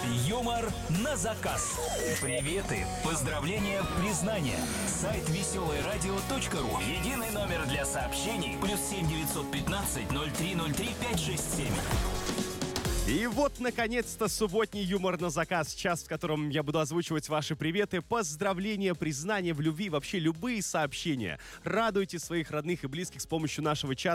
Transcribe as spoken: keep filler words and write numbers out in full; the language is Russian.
Юмор на заказ. Приветы, поздравления, признания. Сайт веселое радио точка ру. Единый номер для сообщений. Плюс семь девятьсот пятнадцать ноль три ноль три пять шесть семь. И вот, наконец-то, субботний юмор на заказ. Час, в котором я буду озвучивать ваши приветы, поздравления, признания в любви, вообще любые сообщения. Радуйте своих родных и близких с помощью нашего чата.